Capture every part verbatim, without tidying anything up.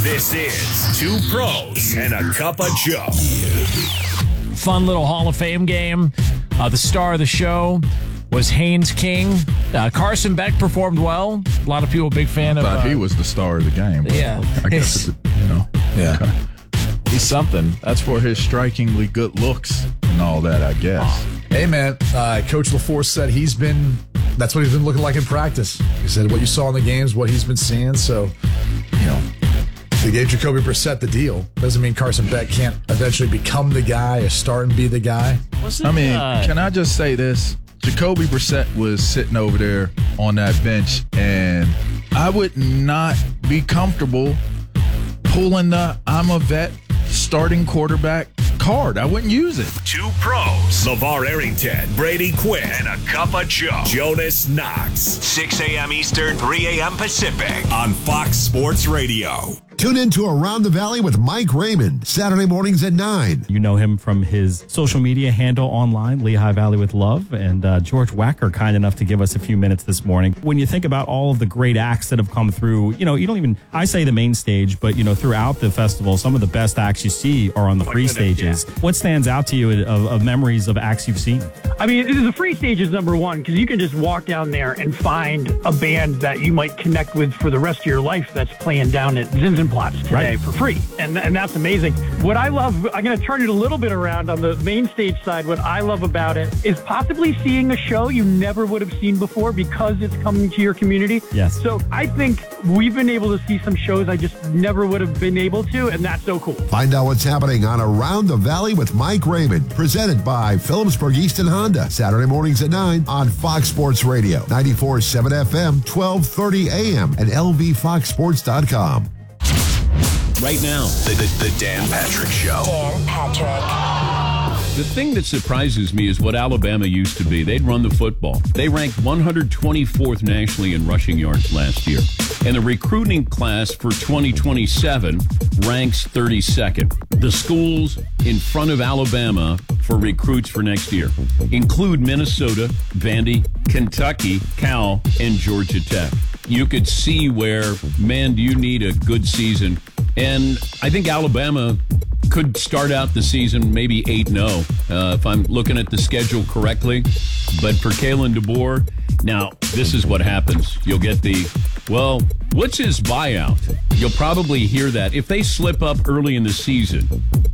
This is Two Pros and a Cup of Joe. Fun little Hall of Fame game. Uh, the star of the show was Haynes King. Uh, Carson Beck performed well. A lot of people a big fan of. But uh, he was the star of the game. Yeah. I guess, it's, you know. Yeah. Okay. He's something. That's for his strikingly good looks and all that, I guess. Hey, man. Uh, Coach LaForce said he's been, that's what he's been looking like in practice. He said what you saw in the games, what he's been seeing. So, you know, they gave Jacoby Brissett the deal. Doesn't mean Carson Beck can't eventually become the guy, or start and be the guy. Wasn't, I mean, uh, can I just say this? Jacoby Brissett was sitting over there on that bench, and I would not be comfortable pulling the I'm a vet starting quarterback card. I wouldn't use it. Two Pros. LeVar Arrington, Brady Quinn, and a Cup of Joe. Jonas Knox. six a.m. Eastern, three a.m. Pacific on Fox Sports Radio. Tune in to Around the Valley with Mike Raymond, Saturday mornings at nine. You know him from his social media handle online, Lehigh Valley with Love, and uh, George Wacker, kind enough to give us a few minutes this morning. When you think about all of the great acts that have come through, you know, you don't even, I say the main stage, but, you know, throughout the festival, some of the best acts you see are on the free stages. Yeah. What stands out to you of, of memories of acts you've seen? I mean, the free stage is number one, because you can just walk down there and find a band that you might connect with for the rest of your life that's playing down at Zinzenplatz today right. for free. And, and that's amazing. What I love, I'm going to turn it a little bit around on the main stage side. What I love about it is possibly seeing a show you never would have seen before because it's coming to your community. Yes. So I think we've been able to see some shows I just never would have been able to, and that's so cool. Find out what's happening on Around the Valley with Mike Raymond, presented by Phillipsburg Easton Honda, Saturday mornings at nine on Fox Sports Radio, ninety-four point seven F M, twelve thirty A M, and L V fox sports dot com. Right now, the, the, the Dan Patrick Show. Dan Patrick. The thing that surprises me is what Alabama used to be. They'd run the football. They ranked one hundred twenty-fourth nationally in rushing yards last year. And the recruiting class for twenty twenty-seven ranks thirty-second. The schools in front of Alabama for recruits for next year include Minnesota, Vandy, Kentucky, Cal, and Georgia Tech. You could see where, man, do you need a good season. And I think Alabama could start out the season maybe eight and oh, uh, if I'm looking at the schedule correctly. But for Kalen DeBoer, now, this is what happens. You'll get the, well, what's his buyout? You'll probably hear that. If they slip up early in the season,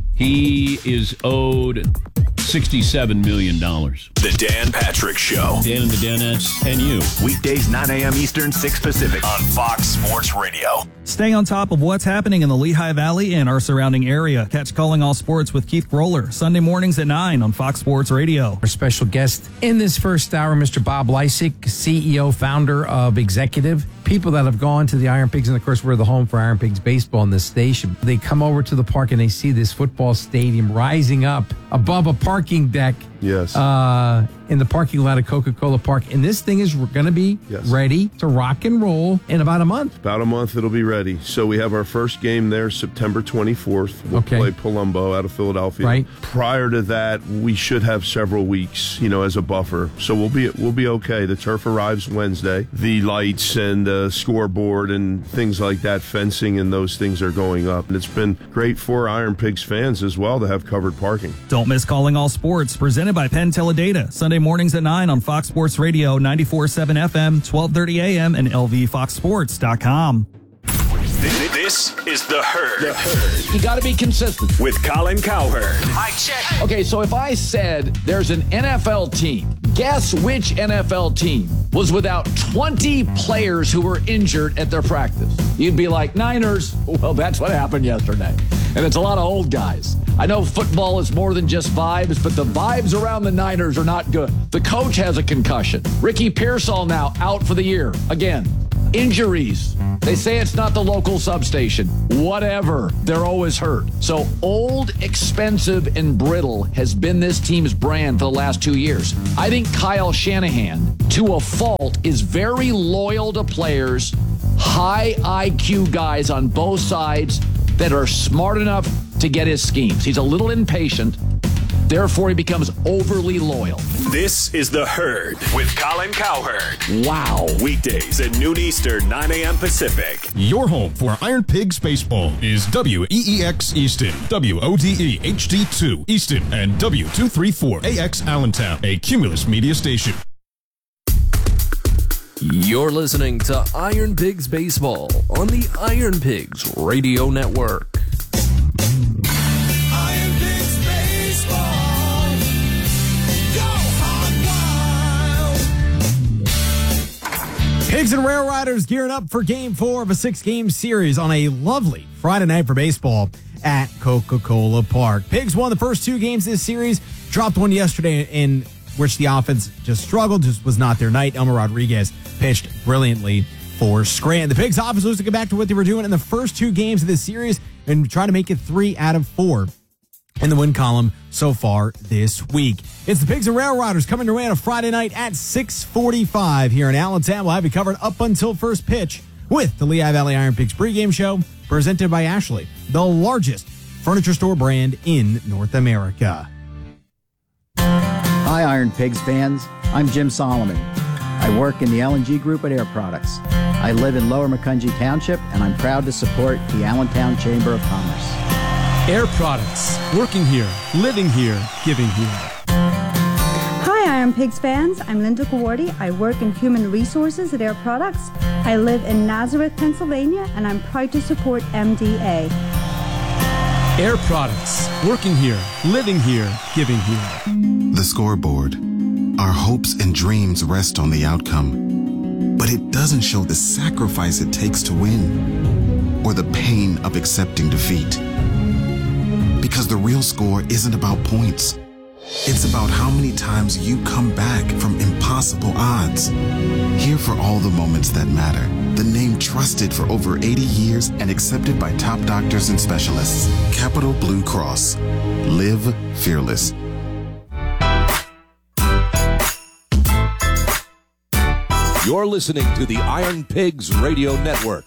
he is owed sixty-seven million dollars. The Dan Patrick Show. Dan and the Danettes and you. Weekdays, nine a.m. Eastern, six Pacific on Fox Sports Radio. Stay on top of what's happening in the Lehigh Valley and our surrounding area. Catch Calling All Sports with Keith Groller, Sunday mornings at nine on Fox Sports Radio. Our special guest in this first hour, Mister Bob Lysick, C E O, founder of Executive. People that have gone to the Iron Pigs, and of course, we're the home for Iron Pigs baseball in this station. They come over to the park and they see this football stadium rising up above a parking deck. Yes. Uh, in the parking lot of Coca-Cola Park. And this thing is going to be yes. ready to rock and roll in about a month. About a month, it'll be ready. So we have our first game there September twenty-fourth. We'll okay. play Palumbo out of Philadelphia. Right. Prior to that, we should have several weeks, you know, as a buffer. So we'll be we'll be okay. The turf arrives Wednesday. The lights and the scoreboard and things like that, fencing and those things are going up. And it's been great for Iron Pigs fans as well to have covered parking. Don't miss Calling All Sports, presented by Penn Teledata, Sunday mornings at nine on Fox Sports Radio, ninety-four point seven F M, twelve thirty A M, and L V fox sports dot com. This is The Herd. The Herd. You got to be consistent. With Colin Cowherd. I check. Okay, so if I said there's an N F L team, guess which N F L team was without twenty players who were injured at their practice? You'd be like, Niners. Well, that's what happened yesterday. And it's a lot of old guys. I know football is more than just vibes, but the vibes around the Niners are not good. The coach has a concussion. Ricky Pearsall now out for the year. Again, injuries. They say it's not the local substation. Whatever. They're always hurt. So old, expensive, and brittle has been this team's brand for the last two years. I think Kyle Shanahan, to a fault, is very loyal to players, high I Q guys on both sides that are smart enough to get his schemes. He's a little impatient, Therefore, he becomes overly loyal. This is The Herd with Colin Cowherd. Wow. Weekdays at noon Eastern, nine a.m. Pacific. Your home for Iron Pigs baseball is W E E X Easton, W O D E H D two Easton, and W two thirty-four A X Allentown, a Cumulus media station. You're listening to Iron Pigs Baseball on the Iron Pigs Radio Network. Iron Pigs Baseball. Go hog wild. Pigs and Rail Riders gearing up for game four of a six-game series on a lovely Friday night for baseball at Coca-Cola Park. Pigs won the first two games of this series, dropped one yesterday in which the offense just struggled, just was not their night. Elmer Rodriguez pitched brilliantly for Scranton. The Pigs offense lose to get back to what they were doing in the first two games of this series and try to make it three out of four in the win column so far this week. It's the Pigs and Rail Riders coming your way on a Friday night at six forty-five here in Allentown. We'll have you covered up until first pitch with the Lehigh Valley Iron Pigs pregame show presented by Ashley, the largest furniture store brand in North America. Hi, Iron Pigs fans. I'm Jim Solomon. I work in the L and G Group at Air Products. I live in Lower Macungie Township, and I'm proud to support the Allentown Chamber of Commerce. Air Products. Working here, living here, giving here. Hi, Iron Pigs fans. I'm Linda Gawardi. I work in Human Resources at Air Products. I live in Nazareth, Pennsylvania, and I'm proud to support M D A. Air Products. Working here, living here, giving here. The scoreboard. Our hopes and dreams rest on the outcome, but it doesn't show the sacrifice it takes to win or the pain of accepting defeat. Because the real score isn't about points. It's about how many times you come back from impossible odds. Here for all the moments that matter. The name trusted for over eighty years and accepted by top doctors and specialists. Capital Blue Cross. Live fearless. You're listening to the Iron Pigs Radio Network.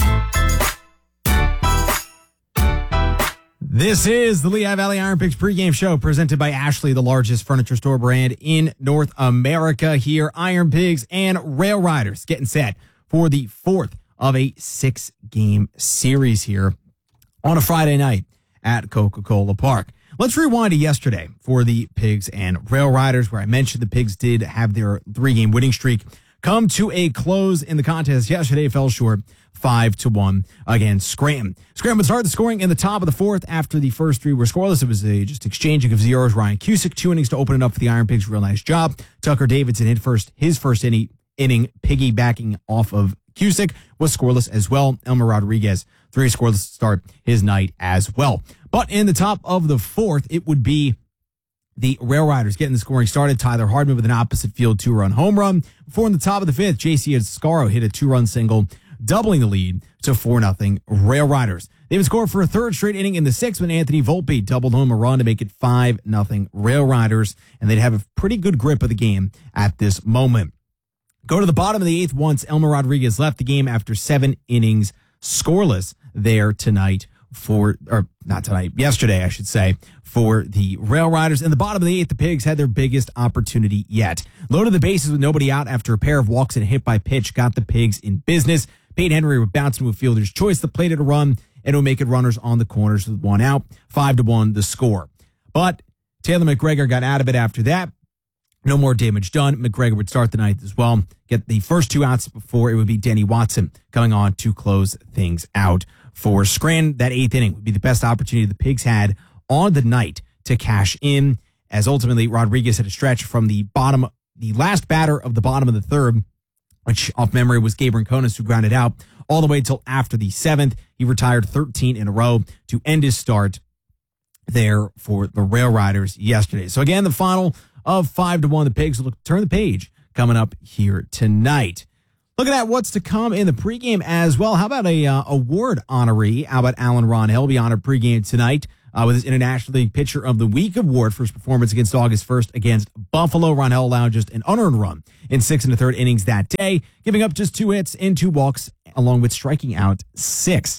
This is the Lehigh Valley Iron Pigs pregame show presented by Ashley, the largest furniture store brand in North America. Here, Iron Pigs and Rail Riders getting set for the fourth of a six-game series here on a Friday night at Coca-Cola Park. Let's rewind to yesterday for the Pigs and Rail Riders, where I mentioned the Pigs did have their three-game winning streak come to a close in the contest yesterday. Fell short five to one against Scranton. Scranton would start the scoring in the top of the fourth after the first three were scoreless. It was a just exchanging of zeros. Ryan Cusick, two innings to open it up for the Iron Pigs. Real nice job. Tucker Davidson hit first, his first inning, inning piggybacking off of Cusick, was scoreless as well. Elmer Rodriguez, three scoreless to start his night as well. But in the top of the fourth, it would be the Rail Riders getting the scoring started. Tyler Hardman with an opposite field two-run home run. Before in the top of the fifth, J C Escaro hit a two-run single, doubling the lead to four nothing Rail Riders. They would score for a third straight inning in the sixth when Anthony Volpe doubled home a run to make it five nothing Rail Riders, and they'd have a pretty good grip of the game at this moment. Go to the bottom of the eighth once Elmer Rodriguez left the game after seven innings scoreless there tonight for, or not tonight, yesterday, I should say, for the Rail Riders. In the bottom of the eighth, the Pigs had their biggest opportunity yet. Loaded the bases with nobody out after a pair of walks and a hit by pitch got the Pigs in business. Peyton Henry would bounce into a fielder's choice. The plate at a run, and it would make it runners on the corners with one out. Five to one, the score. But Taylor McGregor got out of it after that. No more damage done. McGregor would start the ninth as well. Get the first two outs before it would be Denny Watson coming on to close things out for Scranton. That eighth inning would be the best opportunity the Pigs had on the night to cash in, as ultimately Rodriguez had a stretch from the bottom, the last batter of the bottom of the third, which off memory was Gabriel Conis, who grounded out all the way until after the seventh. He retired thirteen in a row to end his start there for the Rail Riders yesterday. So again, the final of five to one. The Pigs will turn the page coming up here tonight. Look at that. What's to come in the pregame as well. How about a uh, award honoree? How about Alan Ron Hill be honored pregame tonight uh, with his International League Pitcher of the Week award for his performance against August first against Buffalo. Ron Hill allowed just an unearned run in six and a third innings that day, giving up just two hits and two walks, along with striking out six.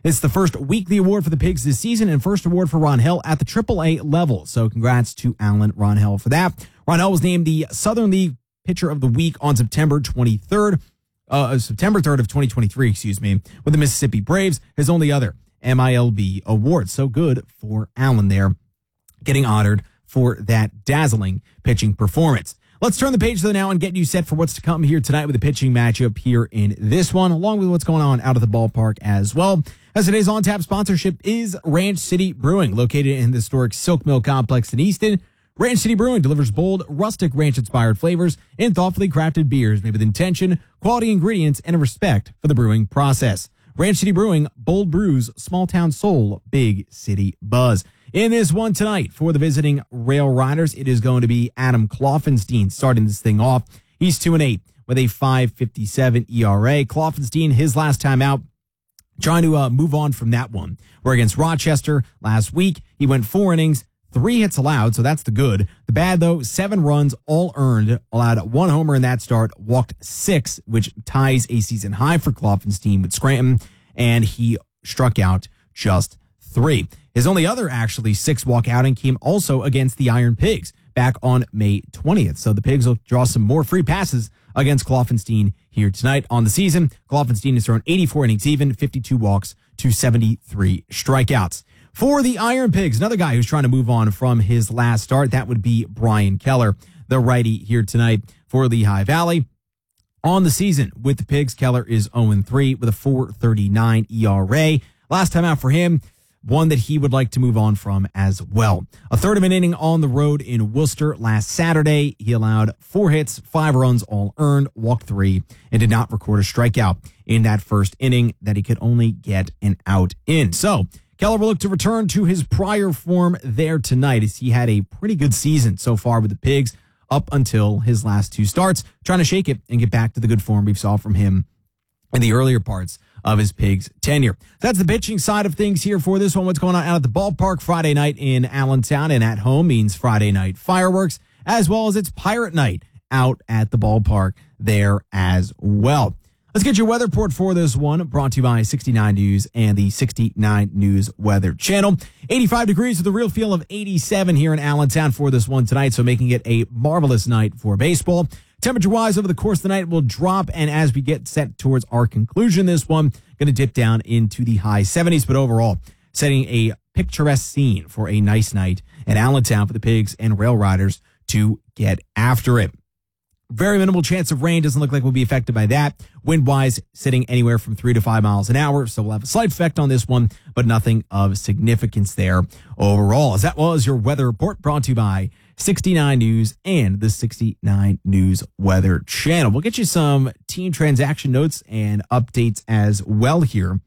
It's the first weekly award for the Pigs this season and first award for Ron Hill at the triple A level. So congrats to Alan Ron Hill for that. Ron Hill was named the Southern League Pitcher of the Week on September twenty-third, uh, September third of twenty twenty-three, excuse me, with the Mississippi Braves, his only other M I L B award. So good for Alan there, getting honored for that dazzling pitching performance. Let's turn the page though now and get you set for what's to come here tonight with a pitching matchup here in this one, along with what's going on out of the ballpark as well. As today's on-tap sponsorship is Ranch City Brewing, located in the historic Silk Mill Complex in Easton. Ranch City Brewing delivers bold, rustic ranch-inspired flavors and thoughtfully crafted beers made with intention, quality ingredients, and a respect for the brewing process. Ranch City Brewing, bold brews, small town soul, big city buzz. In this one tonight for the visiting Rail Riders, it is going to be Adam Kloffenstein starting this thing off. He's two and eight with a five fifty-seven E R A. Kloffenstein, his last time out, trying to uh, move on from that one. Where against Rochester last week, he went four innings, three hits allowed, so that's the good. The bad, though, seven runs, all earned, allowed one homer in that start, walked six, which ties a season high for Kloffenstein with Scranton, and he struck out just three. His only other, actually, six walk outing came also against the Iron Pigs back on May twentieth. So the Pigs will draw some more free passes against Kloffenstein here tonight on the season. Kloffenstein has thrown eighty-four innings even, fifty-two walks to seventy-three strikeouts. For the Iron Pigs, another guy who's trying to move on from his last start, that would be Brian Keller, the righty here tonight for Lehigh Valley. On the season with the Pigs, Keller is oh and three with a four thirty-nine E R A. Last time out for him, one that he would like to move on from as well. A third of an inning on the road in Worcester last Saturday. He allowed four hits, five runs, all earned, walked three, and did not record a strikeout in that first inning that he could only get an out in. So Keller will look to return to his prior form there tonight as he had a pretty good season so far with the Pigs up until his last two starts, trying to shake it and get back to the good form we saw from him in the earlier parts of his Pigs tenure. That's the pitching side of things here for this one. What's going on out at the ballpark Friday night in Allentown, and at home means Friday night fireworks, as well as it's Pirate Night out at the ballpark there as well. Let's get your weather report for this one, brought to you by sixty-nine News and the sixty-nine News Weather Channel. eighty-five degrees with a real feel of eighty-seven here in Allentown for this one tonight, so making it a marvelous night for baseball. Temperature-wise, over the course of the night, will drop, and as we get set towards our conclusion, this one going to dip down into the high seventies, but overall, setting a picturesque scene for a nice night in Allentown for the Pigs and Rail Riders to get after it. Very minimal chance of rain. Doesn't look like we'll be affected by that. Wind-wise, sitting anywhere from three to five miles an hour. So we'll have a slight effect on this one, but nothing of significance there overall. As that was your weather report brought to you by sixty-nine News and the sixty-nine News Weather Channel. We'll get you some team transaction notes and updates as well here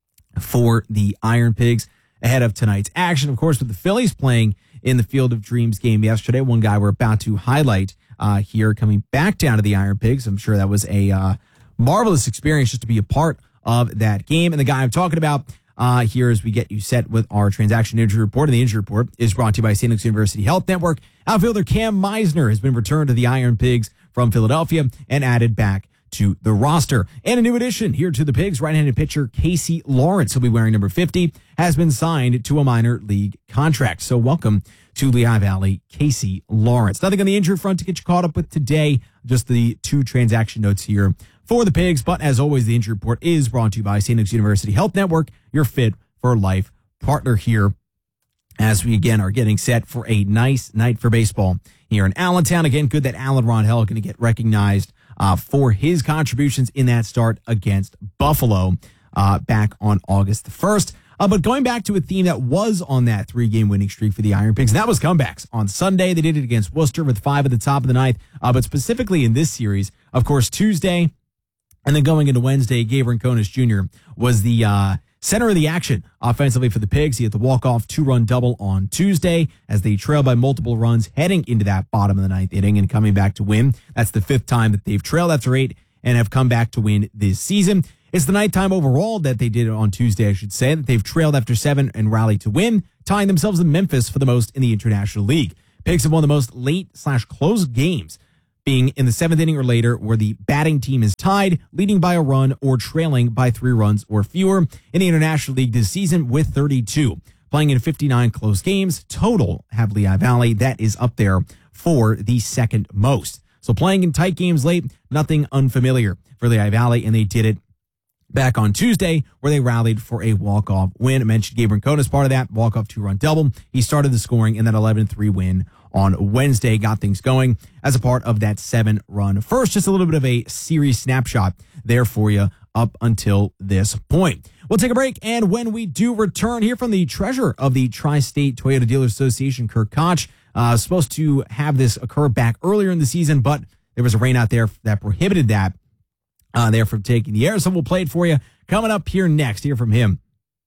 for the Iron Pigs ahead of tonight's action. Of course, with the Phillies playing in the Field of Dreams game yesterday, one guy we're about to highlight Uh, here coming back down to the Iron Pigs. I'm sure that was a uh, marvelous experience just to be a part of that game. And the guy I'm talking about uh, here as we get you set with our transaction injury report. And the injury report is brought to you by Saint Luke's University Health Network. Outfielder Cam Meisner has been returned to the Iron Pigs from Philadelphia and added back to the roster. And a new addition here to the Pigs, right-handed pitcher Casey Lawrence, who'll be wearing number fifty, has been signed to a minor league contract. So welcome to Lehigh Valley, Casey Lawrence. Nothing on the injury front to get you caught up with today, just the two transaction notes here for the Pigs. But as always, the injury report is brought to you by Saint Luke's University Health Network, your fit for life partner here, as we again are getting set for a nice night for baseball here in Allentown. Again, good that Alan Ron Hill going to get recognized uh, for his contributions in that start against Buffalo uh, back on August the first. Uh, but going back to a theme that was on that three-game winning streak for the Iron Pigs, and that was comebacks. On Sunday, they did it against Worcester with five at the top of the ninth. Uh, but specifically in this series, of course, Tuesday and then going into Wednesday, Gabe Rincones Junior was the uh, center of the action offensively for the Pigs. He had the walk-off two-run double on Tuesday as they trailed by multiple runs heading into that bottom of the ninth inning and coming back to win. That's the fifth time that they've trailed after eight and have come back to win this season. It's the ninth time overall that they did it on Tuesday, I should say, that they've trailed after seven and rallied to win, tying themselves in Memphis for the most in the International League. Pigs have won the most late slash close games being in the seventh inning or later where the batting team is tied, leading by a run, or trailing by three runs or fewer in the International League this season with thirty-two. Playing in fifty-nine close games total have Lehigh Valley. That is up there for the second most. So playing in tight games late, nothing unfamiliar for Lehigh Valley, and they did it back on Tuesday, where they rallied for a walk-off win. I mentioned Gabe Rincon as part of that walk-off two-run double. He started the scoring in that eleven three win on Wednesday, got things going as a part of that seven-run first. Just a little bit of a series snapshot there for you up until this point. We'll take a break, and when we do return, hear from the treasurer of the Tri-State Toyota Dealers Association, Kurt Koch. Uh, supposed to have this occur back earlier in the season, but there was a rain out there that prohibited that uh, there from taking the air. So we'll play it for you coming up here next. Hear from him.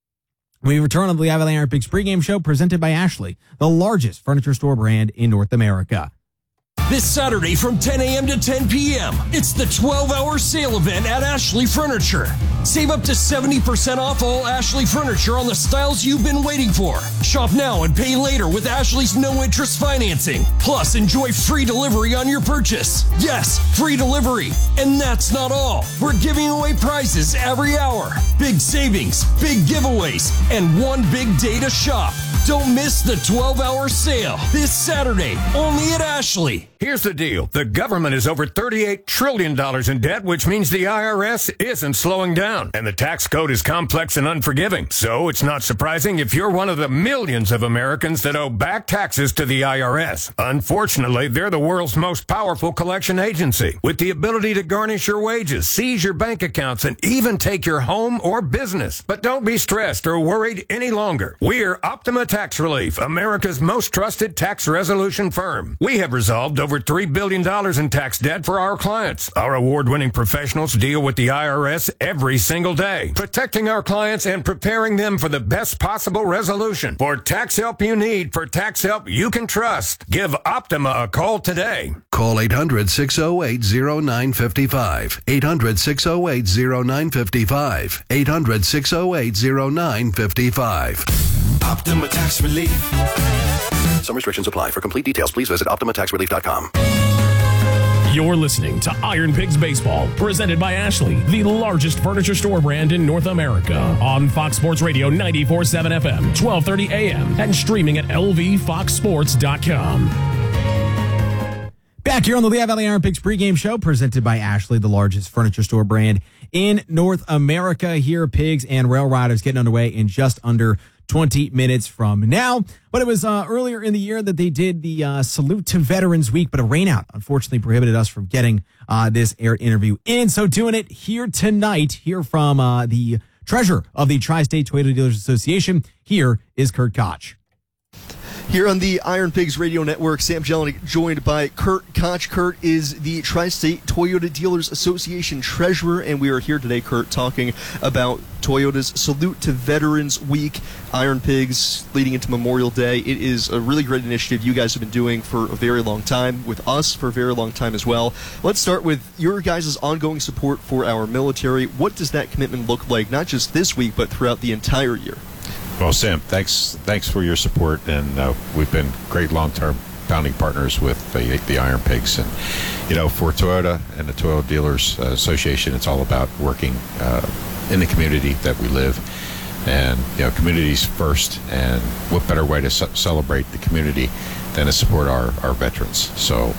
We return on the Lehigh Valley Iron Pigs pregame show presented by Ashley, the largest furniture store brand in North America. This Saturday from ten a.m. to ten p.m., it's the twelve-hour sale event at Ashley Furniture. Save up to seventy percent off all Ashley Furniture on the styles you've been waiting for. Shop now and pay later with Ashley's no-interest financing. Plus, enjoy free delivery on your purchase. Yes, free delivery. And that's not all. We're giving away prizes every hour. Big savings, big giveaways, and one big day to shop. Don't miss the twelve-hour sale this Saturday, only at Ashley. Here's the deal. The government is over thirty-eight trillion dollars in debt, which means the I R S isn't slowing down. And the tax code is complex and unforgiving. So it's not surprising if you're one of the millions of Americans that owe back taxes to the I R S. Unfortunately, they're the world's most powerful collection agency, with the ability to garnish your wages, seize your bank accounts, and even take your home or business. But don't be stressed or worried any longer. We're Optima Tax Relief, America's most trusted tax resolution firm. We have resolved over three billion dollars in tax debt for our clients. Our award-winning professionals deal with the I R S every single day, protecting our clients and preparing them for the best possible resolution. For tax help you need, for tax help you can trust, give Optima a call today. Call eight hundred, six oh eight, oh nine five five. eight hundred, six oh eight, oh nine five five. eight hundred, six oh eight, oh nine five five. Optima Tax Relief. Some restrictions apply. For complete details, please visit optima tax relief dot com. You're listening to Iron Pigs Baseball, presented by Ashley, the largest furniture store brand in North America. On Fox Sports Radio ninety-four point seven F M, twelve thirty A M, and streaming at L V fox sports dot com. Back here on the Lehigh Valley Iron Pigs pregame show, presented by Ashley, the largest furniture store brand in North America. Here, Pigs and Rail Riders getting underway in just under twenty minutes from now. But it was uh, earlier in the year that they did the uh, Salute to Veterans Week, but a rainout unfortunately prohibited us from getting uh, this air interview in. So doing it here tonight, hear from uh, the treasurer of the Tri-State Toyota Dealers Association. Here is Kurt Koch. Here on the Iron Pigs Radio Network, Sam Jelinek joined by Kurt Koch. Kurt is the Tri-State Toyota Dealers Association treasurer, and we are here today, Kurt, talking about Toyota's Salute to Veterans Week, Iron Pigs leading into Memorial Day. It is a really great initiative you guys have been doing for a very long time, with us for a very long time as well. Let's start with your guys' ongoing support for our military. What does that commitment look like, not just this week, but throughout the entire year? Well, Sam, thanks thanks for your support, and uh, we've been great long-term founding partners with the, the Iron Pigs. And, you know, for Toyota and the Toyota Dealers Association, it's all about working uh, in the community that we live, and, you know, communities first, and what better way to ce- celebrate the community than to support our, our veterans. So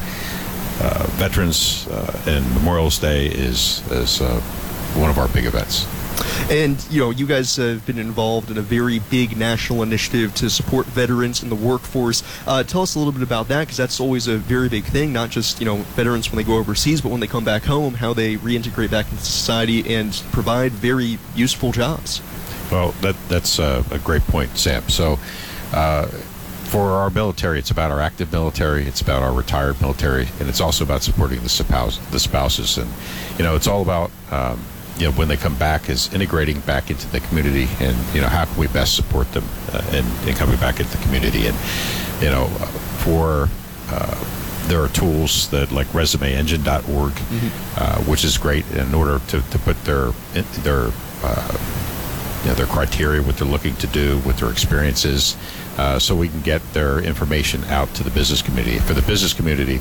uh, Veterans uh, and Memorial Day is, is uh, one of our big events. And, you know, you guys have been involved in a very big national initiative to support veterans in the workforce. Uh, tell us a little bit about that, because that's always a very big thing, not just, you know, veterans when they go overseas, but when they come back home, how they reintegrate back into society and provide very useful jobs. Well, that that's a, a great point, Sam. So uh, for our military, it's about our active military, it's about our retired military, and it's also about supporting the, spouse, the spouses. And, you know, it's all about... Um, you know, when they come back, is integrating back into the community, and, you know, how can we best support them uh, in, in coming back into the community. And, you know, for uh, there are tools that like resume engine dot org, mm-hmm. uh, which is great in order to, to put their their uh, you know, their criteria, what they're looking to do, what their experience is, uh, so we can get their information out to the business community. For the business community,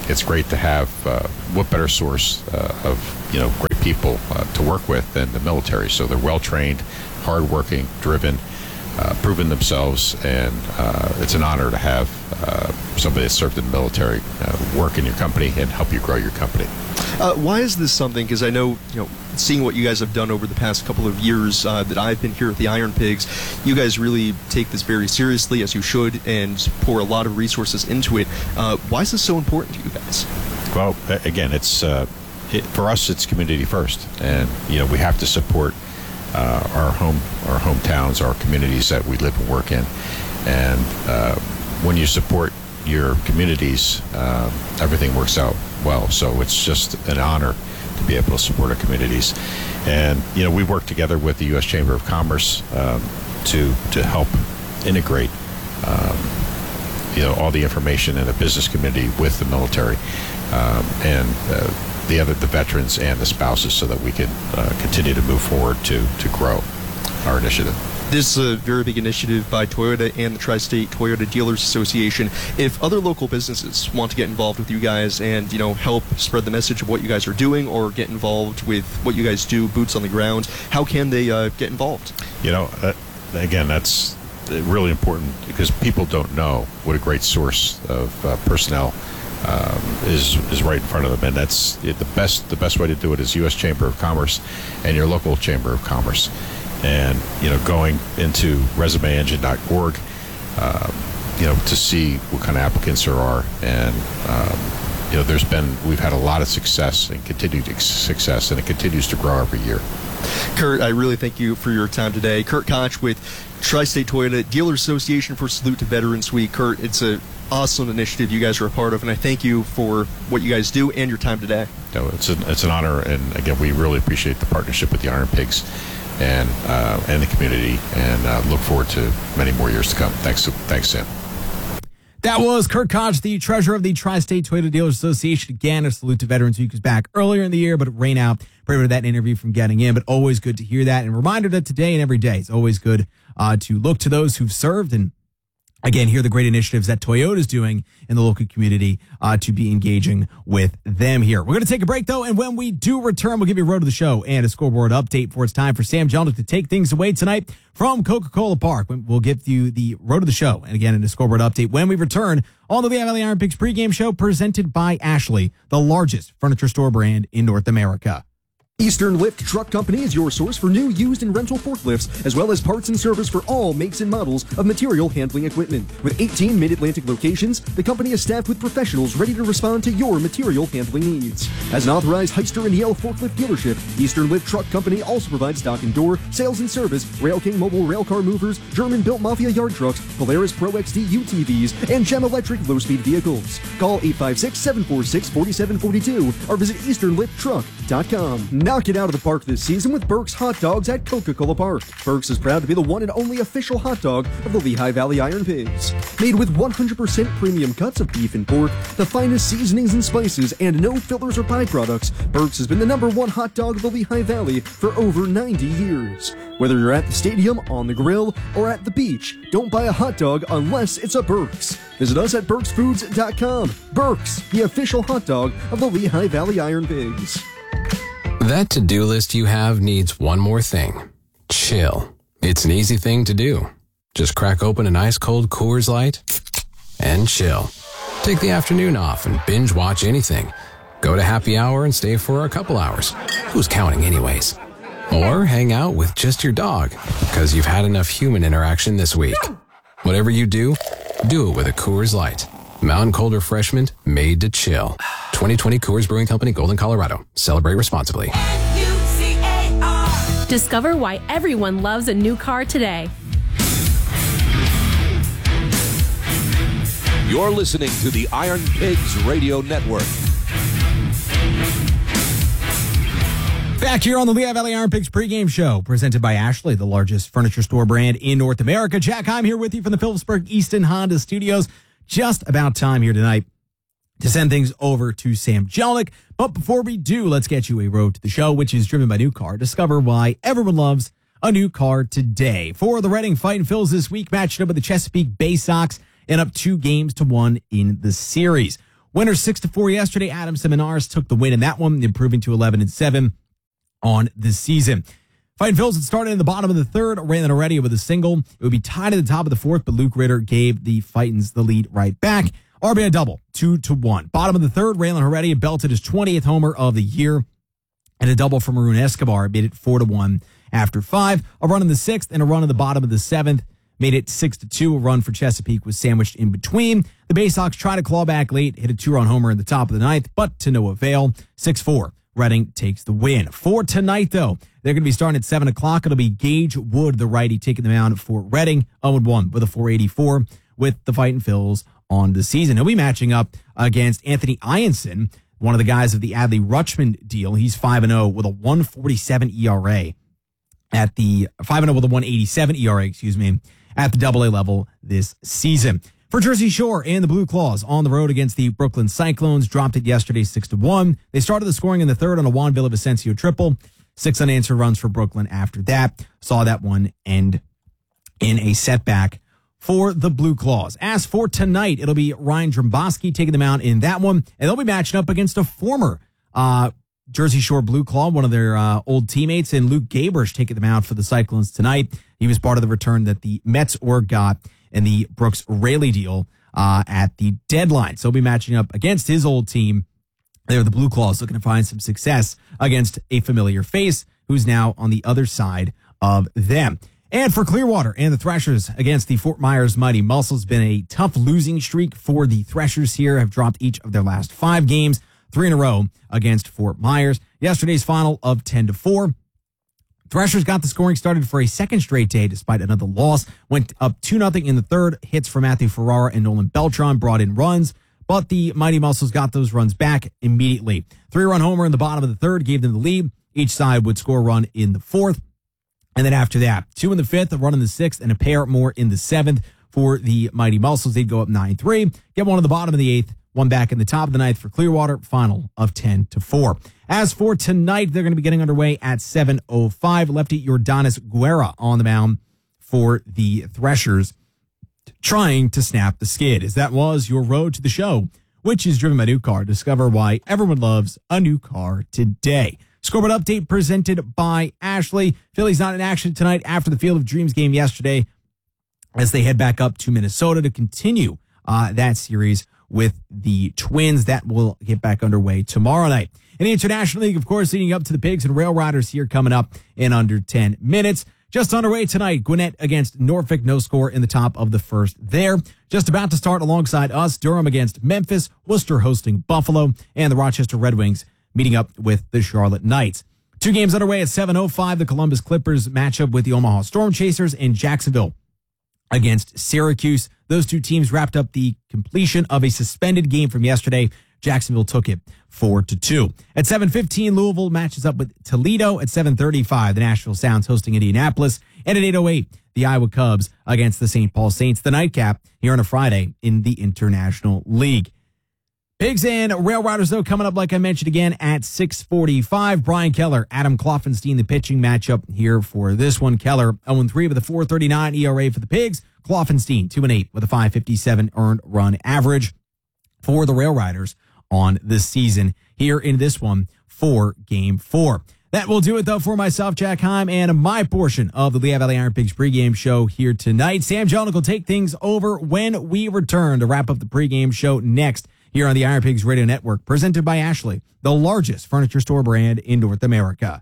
it's great to have uh, what better source uh, of you know great people uh, to work with than the military. So they're well trained, hardworking, driven, uh, proven themselves, and uh, it's an honor to have uh, somebody that served in the military uh, work in your company and help you grow your company. Uh, why is this something? Because I know, you know, seeing what you guys have done over the past couple of years uh, that I've been here at the Iron Pigs, you guys really take this very seriously, as you should, and pour a lot of resources into it. Uh, why is this so important to you guys? Well, again, it's uh, it, for us, it's community first, and you know we have to support uh, our home, our hometowns, our communities that we live and work in, and uh, when you support your communities, uh, everything works out well. So it's just an honor to be able to support our communities. And, you know, we work together with the U S Chamber of Commerce um, to to help integrate, um, you know, all the information in the business community with the military um, and uh, the other, the veterans and the spouses, so that we can uh, continue to move forward to, to grow our initiative. This is a very big initiative by Toyota and the Tri-State Toyota Dealers Association. If other local businesses want to get involved with you guys and, you know, help spread the message of what you guys are doing, or get involved with what you guys do, boots on the ground, how can they uh, get involved? You know, uh, again, that's really important, because people don't know what a great source of uh, personnel um, is is right in front of them, and that's it, the best the best way to do it is U S Chamber of Commerce and your local Chamber of Commerce. And, you know, going into resume engine dot org, uh, you know, to see what kind of applicants there are. And, um, you know, there's been, we've had a lot of success and continued success, and it continues to grow every year. Kurt, I really thank you for your time today. Kurt Koch with Tri-State Toyota Dealers Association for Salute to Veterans Week. Kurt, it's an awesome initiative you guys are a part of, and I thank you for what you guys do and your time today. No, it's, an, it's an honor, and, again, we really appreciate the partnership with the Iron Pigs and uh, and the community, and uh, look forward to many more years to come. Thanks, thanks, Sam. That was Kurt Koch, the treasurer of the Tri-State Toyota Dealers Association. Again, a salute to Veterans Week was back earlier in the year, but it ran out prior to that interview from getting in. But always good to hear that, and a reminder that today and every day it's always good uh, to look to those who've served, and again, hear the great initiatives that Toyota is doing in the local community uh, to be engaging with them here. We're going to take a break, though, and when we do return, we'll give you a road to the show and a scoreboard update for it's time for Sam Jelnick to take things away tonight from Coca-Cola Park. We'll give you the road to the show and, again, in a scoreboard update when we return on the Lehigh Valley Iron Pigs pregame show presented by Ashley, the largest furniture store brand in North America. Eastern Lift Truck Company is your source for new, used, and rental forklifts, as well as parts and service for all makes and models of material handling equipment. With eighteen Mid-Atlantic locations, the company is staffed with professionals ready to respond to your material handling needs. As an authorized Hyster and Yale forklift dealership, Eastern Lift Truck Company also provides dock and door, sales and service, Rail King mobile railcar movers, German-built Mafia yard trucks, Polaris Pro X D U T Vs, and Gem Electric low-speed vehicles. Call eight five six, seven four six, four seven four two or visit eastern lift truck dot com. Knock it out of the park this season with Burke's Hot Dogs at Coca-Cola Park. Burke's is proud to be the one and only official hot dog of the Lehigh Valley Iron Pigs. Made with one hundred percent premium cuts of beef and pork, the finest seasonings and spices, and no fillers or byproducts, Burke's has been the number one hot dog of the Lehigh Valley for over ninety years. Whether you're at the stadium, on the grill, or at the beach, don't buy a hot dog unless it's a Burke's. Visit us at burks foods dot com. Burke's, the official hot dog of the Lehigh Valley Iron Pigs. That to-do list you have needs one more thing. Chill. It's an easy thing to do. Just crack open an ice-cold Coors Light and chill. Take the afternoon off and binge watch anything. Go to happy hour and stay for a couple hours. Who's counting anyways? Or hang out with just your dog because you've had enough human interaction this week. Whatever you do, do it with a Coors Light. Mountain Cold Refreshment made to chill. twenty twenty Coors Brewing Company, Golden, Colorado. Celebrate responsibly. Discover why everyone loves a new car today. You're listening to the Iron Pigs Radio Network. Back here on the Lehigh Valley Iron Pigs pregame show, presented by Ashley, the largest furniture store brand in North America. Jack, I'm here with you from the Phillipsburg Easton Honda Studios. Just about time here tonight to send things over to Sam Jelnick. But before we do, let's get you a road to the show, which is driven by New Car. Discover why everyone loves a new car today. For the Reading Fightin' Phils this week, matched up with the Chesapeake Bay Sox and up two games to one in the series. Winners six to four yesterday. Adam Seminars took the win in that one, improving to eleven and seven on the season. Fighting Phils had started in the bottom of the third. Raylan Heredia with a single. It would be tied at the top of the fourth, but Luke Ritter gave the Fightins the lead right back. R B I double, two to one. Bottom of the third, Raylan Heredia belted his twentieth homer of the year, and a double from Maroon Escobar made it four to one after five. A run in the sixth and a run in the bottom of the seventh made it six to two. A run for Chesapeake was sandwiched in between. The Baysox tried to claw back late, hit a two-run homer in the top of the ninth, but to no avail. six four. Reading takes the win. For tonight, though, they're going to be starting at seven o'clock. It'll be Gage Wood, the righty, taking the mound for Reading, oh and one with a four eighty-four with the Fightin' Phils on the season. He'll be matching up against Anthony Ianson, one of the guys of the Adley Rutschman deal. He's five and oh with a one forty-seven E R A at the five and oh with a one eighty-seven E R A, excuse me, at the double A level this season. For Jersey Shore and the Blue Claws on the road against the Brooklyn Cyclones, dropped it yesterday six to one. They started the scoring in the third on a Juan Villavicencio triple. Six unanswered runs for Brooklyn after that. Saw that one end in a setback for the Blue Claws. As for tonight, it'll be Ryan Dromboski taking them out in that one, and they'll be matching up against a former uh, Jersey Shore Blue Claw, one of their uh, old teammates, and Luke Gabers taking them out for the Cyclones tonight. He was part of the return that the Mets org got in the Brooks Raley deal uh, at the deadline. So he'll be matching up against his old team. They're the Blue Claws, looking to find some success against a familiar face who's now on the other side of them. And for Clearwater and the Threshers against the Fort Myers Mighty Muscles, been a tough losing streak for the Threshers here, have dropped each of their last five games, three in a row against Fort Myers. Yesterday's final of ten to four. Threshers got the scoring started for a second straight day despite another loss. Went up two nothing in the third. Hits from Matthew Ferrara and Nolan Beltran brought in runs, but the Mighty Muscles got those runs back immediately. Three-run homer in the bottom of the third gave them the lead. Each side would score a run in the fourth. And then after that, two in the fifth, a run in the sixth, and a pair more in the seventh for the Mighty Muscles. They'd go up nine three, get one in the bottom of the eighth, one back in the top of the ninth for Clearwater, final of ten to four. As for tonight, they're going to be getting underway at seven oh five. Lefty Yordanis Guerra on the mound for the Threshers, trying to snap the skid. As that was your road to the show, which is driven by New Car. Discover why everyone loves a new car today. Scoreboard update presented by Ashley. Phillies not in action tonight after the Field of Dreams game yesterday as they head back up to Minnesota to continue uh, that series with the Twins. That will get back underway tomorrow night. In the International League, of course, leading up to the Pigs and Rail Riders here coming up in under ten minutes. Just underway tonight, Gwinnett against Norfolk, no score in the top of the first there. Just about to start alongside us, Durham against Memphis, Worcester hosting Buffalo, and the Rochester Red Wings meeting up with the Charlotte Knights. Two games underway at seven oh five. The Columbus Clippers match up with the Omaha Storm Chasers, and Jacksonville against Syracuse. Those two teams wrapped up the completion of a suspended game from yesterday. Jacksonville took it four to two. At seven fifteen, Louisville matches up with Toledo. At seven thirty-five, the Nashville Sounds hosting Indianapolis. And at eight oh eight, the Iowa Cubs against the Saint Paul Saints. The nightcap here on a Friday in the International League. Pigs and Rail Riders, though, coming up, like I mentioned again, at six forty-five. Brian Keller, Adam Kloffenstein, the pitching matchup here for this one. Keller, oh and three with a four thirty-nine E R A for the Pigs. Kloffenstein, two and eight with a five fifty-seven earned run average for the Rail Riders on this season here in this one for Game four. That will do it, though, for myself, Jack Heim, and my portion of the Lehigh Valley Iron Pigs pregame show here tonight. Sam Jellick will take things over when we return to wrap up the pregame show next here on the Iron Pigs Radio Network, presented by Ashley, the largest furniture store brand in North America.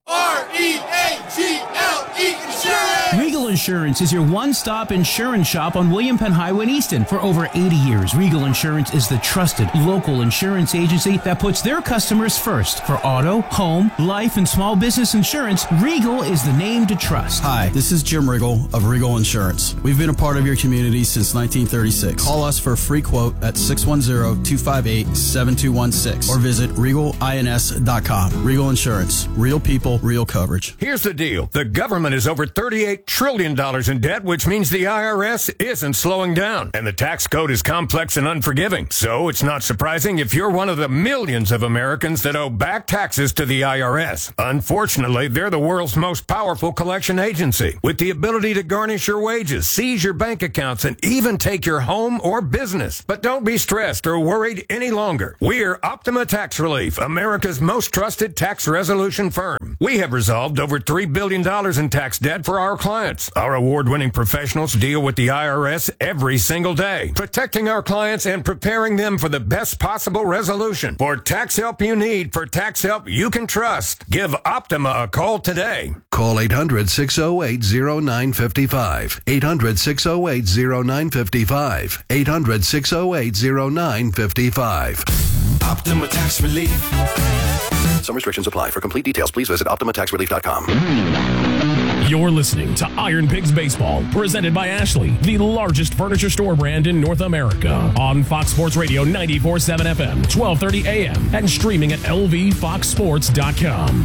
R E A G L E Insurance! Regal Insurance is your one-stop insurance shop on William Penn Highway in Easton. For over eighty years, Regal Insurance is the trusted local insurance agency that puts their customers first. For auto, home, life, and small business insurance, Regal is the name to trust. Hi, this is Jim Riggle of Regal Insurance. We've been a part of your community since nineteen thirty-six. Call us for a free quote at six one zero, two five eight, seven two one six or visit regal ins dot com. Regal Insurance. Real people, real coverage. Here's the deal. The government is over thirty-eight trillion trillion dollars in debt, which means the I R S isn't slowing down. And the tax code is complex and unforgiving. So it's not surprising if you're one of the millions of Americans that owe back taxes to the I R S. Unfortunately, they're the world's most powerful collection agency, with the ability to garnish your wages, seize your bank accounts, and even take your home or business. But don't be stressed or worried any longer. We're Optima Tax Relief, America's most trusted tax resolution firm. We have resolved over three billion dollars in tax debt for our clients. Our award-winning professionals deal with the I R S every single day, protecting our clients and preparing them for the best possible resolution. For tax help you need, for tax help you can trust, give Optima a call today. Call eight hundred, six oh eight, oh nine five five. eight hundred, six oh eight, oh nine five five. eight hundred, six oh eight, oh nine five five. Optima Tax Relief. Some restrictions apply. For complete details, please visit optima tax relief dot com. You're listening to Iron Pigs Baseball, presented by Ashley, the largest furniture store brand in North America. On Fox Sports Radio ninety-four point seven F M, twelve thirty A M, and streaming at L V fox sports dot com.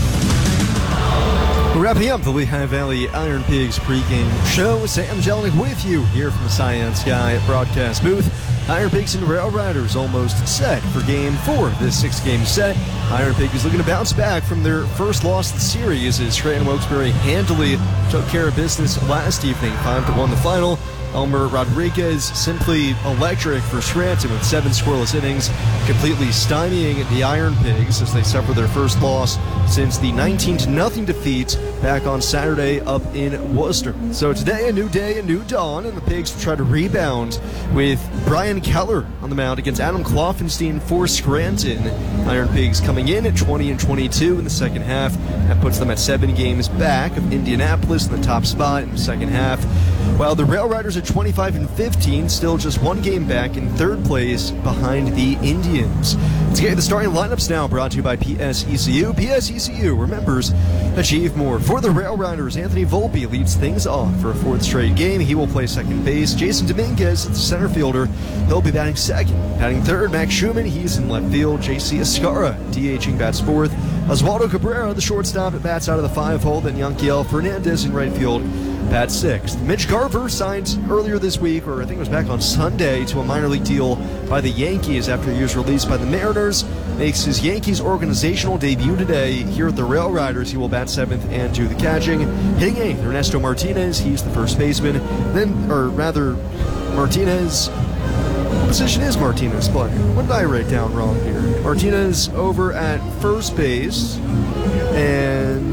Wrapping up the Lehigh Valley Iron Pigs pregame show, Sam Jelinek with you here from the Cyan Sky broadcast booth. Iron Pigs and Rail Riders almost set for game four, this six-game set. Iron Pigs is looking to bounce back from their first loss of the series as Scranton Wilkes-Barre handily took care of business last evening, five to one the final. Elmer Rodriguez simply electric for Scranton with seven scoreless innings, completely stymieing the Iron Pigs as they suffer their first loss since the nineteen to nothing defeat back on Saturday up in Worcester. So today, a new day, a new dawn, and the Pigs will try to rebound with Brian Keller on the mound against Adam Kloffenstein for Scranton. Iron Pigs coming in at twenty and twenty-two in the second half. That puts them at seven games back of Indianapolis in the top spot in the second half. While the Rail Riders are twenty-five and fifteen, still just one game back in third place behind the Indians. Let's get the starting lineups now, brought to you by P S E C U. P S E C U, remembers, achieve more. For the Rail Riders, Anthony Volpe leads things off for a fourth straight game. He will play second base. Jason Dominguez, the center fielder, he'll be batting second. Batting third, Max Schumann, he's in left field. J C Escara, DHing, bats fourth. Oswaldo Cabrera, the shortstop, bats out of the five hole. Then Yanquiel Fernandez in right field, bats sixth. Mitch Garver signed earlier this week, or I think it was back on Sunday, to a minor league deal by the Yankees after he was released by the Mariners. Makes his Yankees organizational debut today here at the Rail Riders. He will bat seventh and do the catching. Hitting eighth, Ernesto Martinez. He's the first baseman. Then, or rather, Martinez. What position is Martinez playing? What did I write down wrong here? Martinez over at first base, and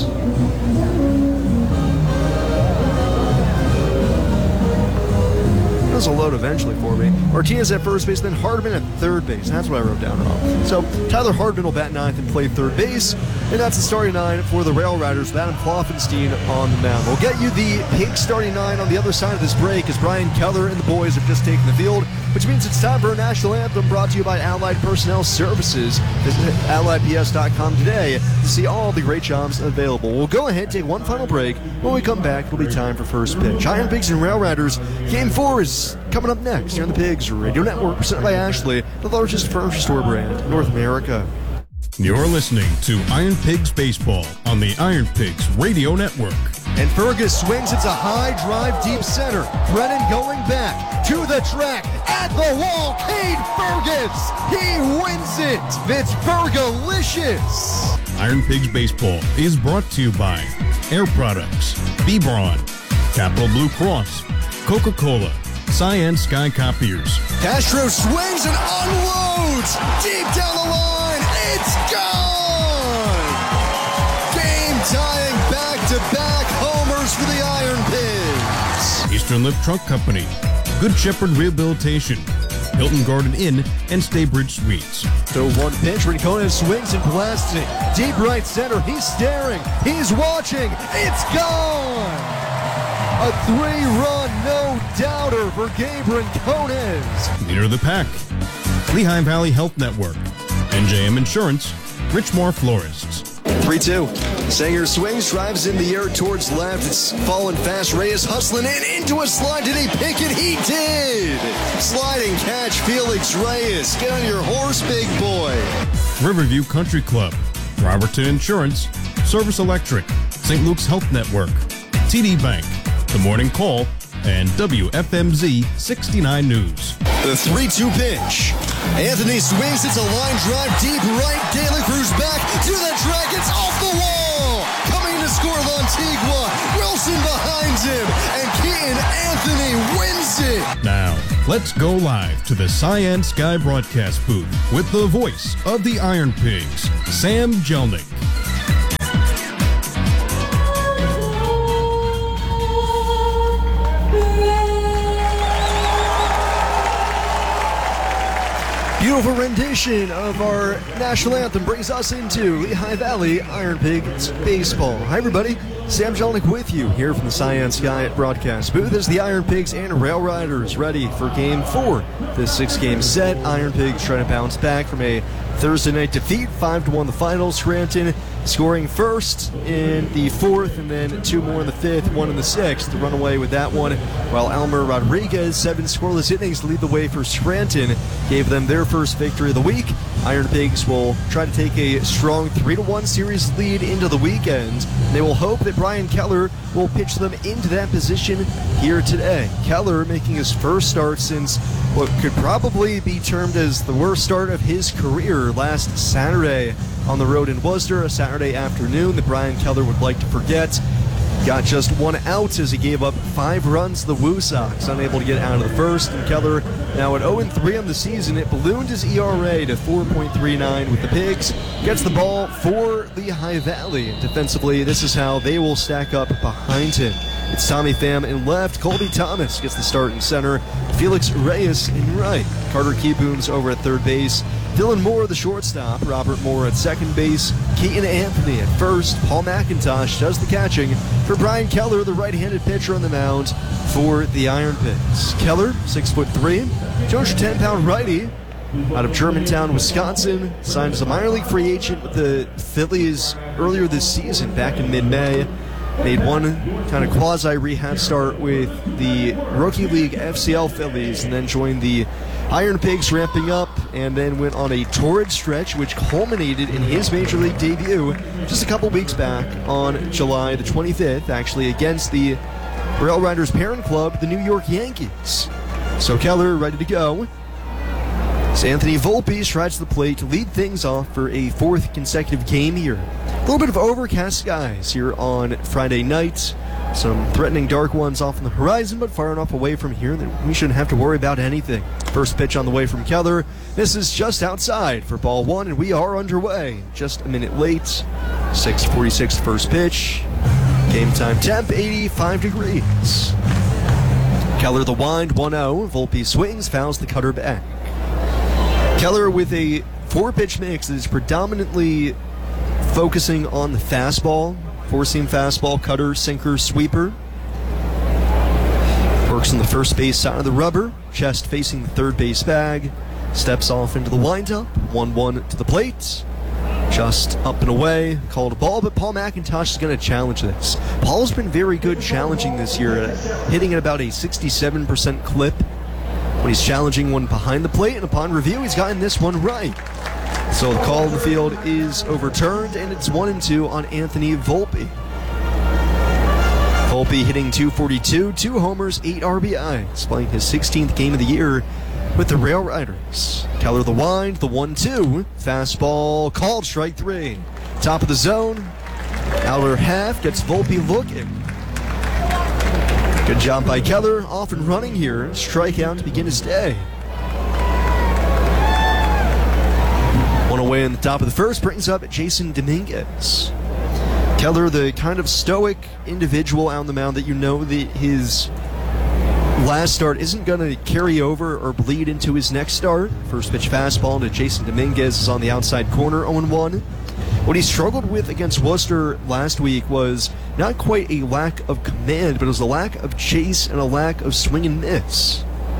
this will load eventually for me. Martinez at first base, then Hardman at third base. That's what I wrote down wrong. So Tyler Hardman will bat ninth and play third base. And that's the starting nine for the Rail Riders with Adam Kloffenstein on the mound. We'll get you the pink starting nine on the other side of this break as Brian Keller and the boys have just taken the field, which means it's time for a national anthem brought to you by Allied Personnel Services. Visit allied p s dot com today to see all the great jobs available. We'll go ahead and take one final break. When we come back, it'll be time for first pitch. Iron Pigs and Rail Riders, game four is coming up next here on the Pigs Radio Network, presented by Ashley, the largest furniture store brand in North America. You're listening to Iron Pigs Baseball on the Iron Pigs Radio Network. And Fergus swings. It's a high drive deep center. Brennan going back to the track at the wall. Cade Fergus. He wins it. It's Fergalicious. Iron Pigs Baseball is brought to you by Air Products, B-Braun, Capital Blue Cross, Coca-Cola, Cyan Sky Copiers. Castro swings and unloads deep down the line. It's gone! Game tying back-to-back homers for the Iron Pigs. Eastern Lift Truck Company, Good Shepherd Rehabilitation, Hilton Garden Inn, and Staybridge Suites. So one pitch, Rincon swings and blasts it. Deep right center, he's staring, he's watching, it's gone! A three-run no-doubter for Gabe Rincones. Leader of the pack, Lehigh Valley Health Network, N J M Insurance, Richmore Florists. three two. Sanger swings, drives in the air towards left. It's falling fast. Reyes hustling in into a slide. Did he pick it? He did. Sliding catch, Felix Reyes. Get on your horse, big boy. Riverview Country Club, Robertson Insurance, Service Electric, Saint Luke's Health Network, T D Bank, The Morning Call, and W F M Z sixty-nine News. The three two pitch. Anthony swings. It's a line drive deep right. Galen Cruz back to the Dragons off the wall. Coming to score Lantigua. Wilson behind him. And Keaton Anthony wins it. Now, let's go live to the Cyan Sky broadcast booth with the voice of the Iron Pigs, Sam Jelnick. Beautiful rendition of our national anthem brings us into Lehigh Valley Iron Pigs baseball. Hi, everybody. Sam Jelnick with you here from the Cyan Sky broadcast booth as the Iron Pigs and Rail Riders ready for game four. This six-game set. Iron Pigs trying to bounce back from a Thursday night defeat, five to one the final. Scranton scoring first in the fourth, and then two more in the fifth, one in the sixth to run away with that one, while Elmer Rodriguez, seven scoreless innings to lead the way for Scranton, gave them their first victory of the week. Iron Pigs will try to take a strong three to one series lead into the weekend. They will hope that Brian Keller will pitch them into that position here today. Keller making his first start since what could probably be termed as the worst start of his career last Saturday on the road in Worcester, a Saturday afternoon that Brian Keller would like to forget. Got just one out as he gave up five runs to the Woo Sox, unable to get out of the first. And Keller, now at oh and three on the season, it ballooned his E R A to four point three nine with the Pigs. Gets the ball for Lehigh Valley. Defensively, this is how they will stack up behind him. It's Tommy Pham in left. Colby Thomas gets the start in center. Felix Reyes in right. Carter Keyboom's over at third base. Dylan Moore, the shortstop. Robert Moore at second base. Keaton Anthony at first. Paul McIntosh does the catching for Brian Keller, the right-handed pitcher on the mound for the Iron Pigs. Keller, six foot three, two hundred ten pound righty out of Germantown, Wisconsin. Signed as a minor league free agent with the Phillies earlier this season, back in mid-May. Made one kind of quasi-rehab start with the Rookie League F C L Phillies, and then joined the Iron Pigs, ramping up, and then went on a torrid stretch which culminated in his major league debut just a couple weeks back on July the twenty-fifth, actually against the Rail Riders' parent club, the New York Yankees. So Keller ready to go. So Anthony Volpe strides to the plate to lead things off for a fourth consecutive game here. A little bit of overcast skies here on Friday night. Some threatening dark ones off on the horizon, but far enough away from here that we shouldn't have to worry about anything. First pitch on the way from Keller. This is just outside for ball one, and we are underway. Just a minute late. six forty-six first pitch. Game time temp, eighty-five degrees. Keller the wind, one oh. Volpe swings, fouls the cutter back. Keller with a four-pitch mix that is predominantly focusing on the fastball. Four-seam fastball, cutter, sinker, sweeper. Works on the first base side of the rubber. Chest facing the third base bag. Steps off into the windup. one one to the plate. Just up and away. Called a ball, but Paul McIntosh is going to challenge this. Paul's been very good challenging this year, hitting at about a sixty-seven percent clip when he's challenging one behind the plate, and upon review, he's gotten this one right. So the call in the field is overturned, and it's one and two on Anthony Volpe. Volpe hitting two forty-two, two homers, eight R B Is, playing his sixteenth game of the year with the Rail Riders. Keller the wind, the one two, fastball called, strike three. Top of the zone, outer half gets Volpe looking. Good job by Keller, off and running here. Strikeout to begin his day. One away in the top of the first brings up Jason Dominguez. Keller, the kind of stoic individual out on the mound that you know that his last start isn't going to carry over or bleed into his next start. First pitch fastball to Jason Dominguez is on the outside corner, oh one. What he struggled with against Worcester last week was not quite a lack of command, but it was a lack of chase and a lack of swing and miss.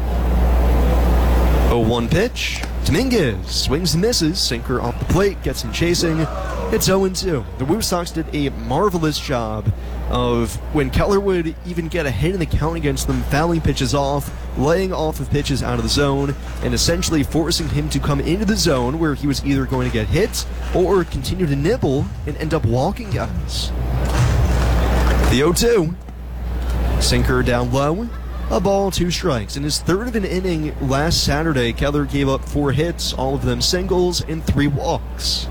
oh one pitch. Dominguez swings and misses. Sinker off the plate, gets him chasing. It's oh two. The Woo Sox did a marvelous job of, when Keller would even get a hit in the count against them, fouling pitches off, laying off of pitches out of the zone, and essentially forcing him to come into the zone where he was either going to get hit or continue to nibble and end up walking guys. The oh two. Sinker down low. A ball, two strikes. In his third of an inning last Saturday, Keller gave up four hits, all of them singles, and three walks.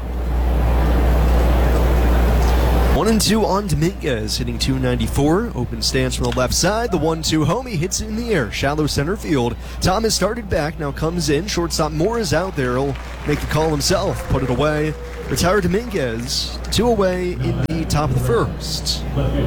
One and two on Dominguez, hitting two ninety-four. Open stance from the left side. The one two home. He hits it in the air. Shallow center field. Thomas started back, now comes in. Shortstop Moore is out there. He'll make the call himself. Put it away. Retire Dominguez. Two away in the top of the first.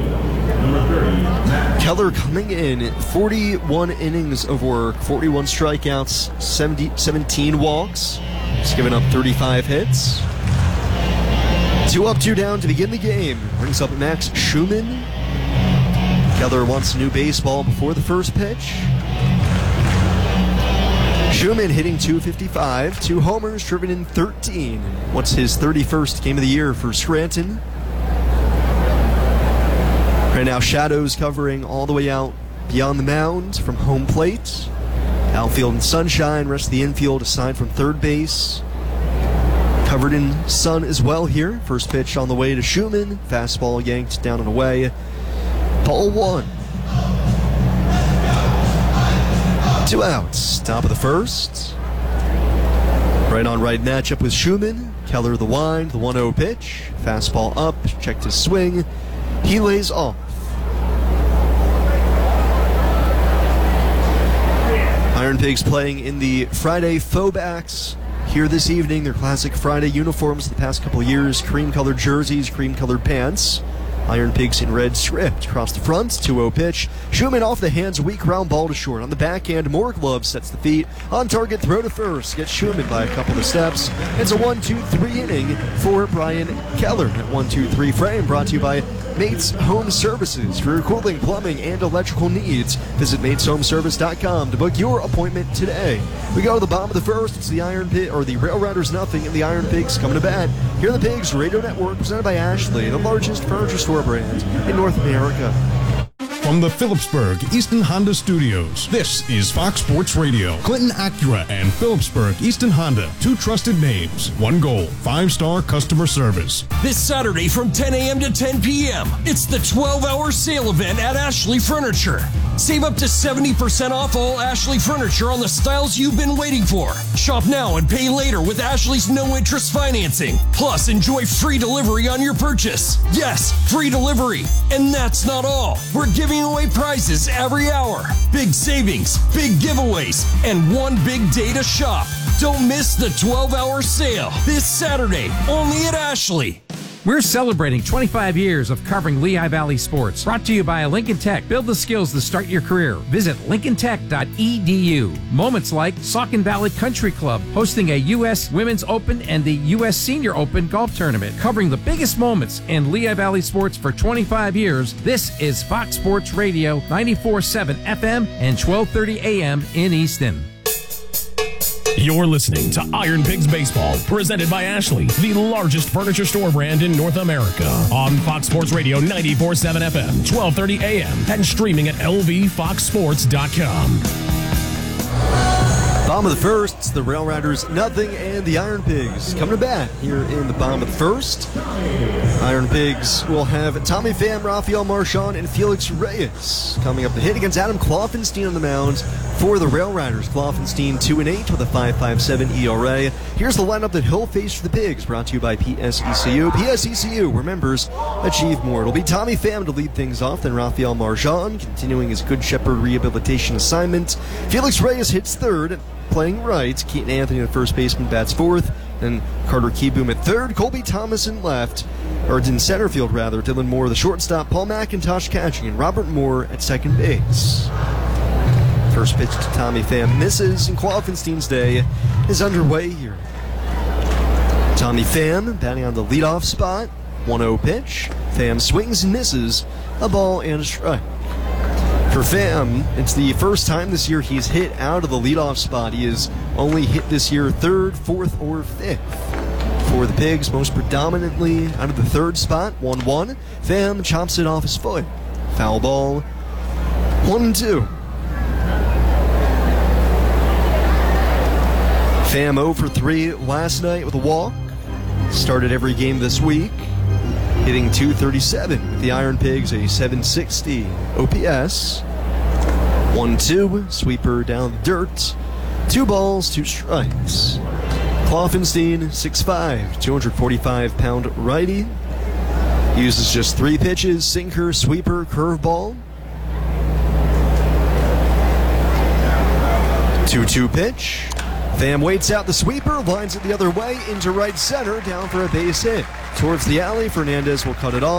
Keller coming in. forty-one innings of work. forty-one strikeouts. seventy, seventeen walks. He's given up thirty-five hits. Two up, two down to begin the game. Brings up Max Schumann. Keller wants a new baseball before the first pitch. Schumann hitting two fifty-five, two homers, driven in thirteen. What's his thirty-first game of the year for Scranton? Right now, shadows covering all the way out beyond the mound from home plate. Outfield in sunshine, rest of the infield aside from third base. Covered in sun as well here. First pitch on the way to Schumann. Fastball yanked down and away. Ball one. Two outs. Top of the first. Right on right matchup with Schumann. Keller the wind. The one oh pitch. Fastball up. Checked his swing. He lays off. Iron Pigs playing in the Friday Fauxbacks. Here this evening, their classic Friday uniforms the past couple years, cream-colored jerseys, cream-colored pants. Iron Pigs in red script. Across the front, two oh pitch. Schumann off the hands, weak ground ball to short. On the backhand, more glove sets the feet. On target, throw to first. Gets Schumann by a couple of steps. It's a one two three inning for Brian Keller. That one two three frame brought to you by Mates Home Services. For your cooling, plumbing, and electrical needs, visit mates home service dot com to book your appointment today. We go to the bottom of the first. It's the Iron Pig, or the Rail Riders nothing, and the Iron Pigs coming to bat. Here are the Pigs Radio Network, presented by Ashley, the largest furniture store brand in North America. From the Phillipsburg Easton Honda Studios, this is Fox Sports Radio. Clinton Acura and Phillipsburg Easton Honda, two trusted names, one goal, five-star customer service. This Saturday from ten a.m. to ten p.m., it's the twelve-hour sale event at Ashley Furniture. Save up to seventy percent off all Ashley Furniture on the styles you've been waiting for. Shop now and pay later with Ashley's no-interest financing. Plus, enjoy free delivery on your purchase. Yes, free delivery. And that's not all. We're giving away prizes every hour. Big savings, big giveaways, and one big day to shop. Don't miss the twelve-hour sale this Saturday, only at Ashley. We're celebrating twenty-five years of covering Lehigh Valley sports. Brought to you by Lincoln Tech. Build the skills to start your career. Visit lincoln tech dot e d u. Moments like Saucon Valley Country Club hosting a U S Women's Open and the U S Senior Open golf tournament. Covering the biggest moments in Lehigh Valley sports for twenty-five years. This is Fox Sports Radio, ninety-four point seven F M and twelve thirty A M in Easton. You're listening to Iron Pigs Baseball, presented by Ashley, the largest furniture store brand in North America. On Fox Sports Radio ninety-four point seven F M, twelve thirty A M, and streaming at l v fox sports dot com. Bottom of the first, it's the Rail Riders nothing, and the Iron Pigs coming to bat here in the bottom of the first. Iron Pigs will have Tommy Pham, Rafael Marchand, and Felix Reyes coming up to hit against Adam Kloffenstein on the mound for the Rail Riders. Kloffenstein two and eight with a five point five seven E R A. Here's the lineup that he'll face for the Pigs, brought to you by P S E C U. P S E C U, where members achieve more. It'll be Tommy Pham to lead things off, then Rafael Marchand, continuing his Good Shepherd rehabilitation assignment. Felix Reyes hits third, playing right. Keaton Anthony, the first baseman, bats fourth. Then Carter Keyboom at third. Colby Thomas in left, or in center field rather. Dylan Moore, the shortstop. Paul McIntosh catching, and Robert Moore at second base. First pitch to Tommy Pham misses, and Kloffenstein's day is underway here. Tommy Pham batting on the leadoff spot. one oh pitch. Pham swings and misses. A ball and a strike. For Pham, it's the first time this year he's hit out of the leadoff spot. He has only hit this year third, fourth, or fifth. For the Pigs, most predominantly out of the third spot, one one. Pham chops it off his foot. Foul ball, one and two. Pham oh for three last night with a walk. Started every game this week. hitting two thirty-seven with the Iron Pigs, a seven sixty O P S. one two, sweeper down the dirt. Two balls, two strikes. Kloffenstein, six five, two forty-five pound righty. Uses just three pitches, sinker, sweeper, curveball. two two pitch. Pham waits out the sweeper, lines it the other way into right center, down for a base hit. Towards the alley, Fernandez will cut it off.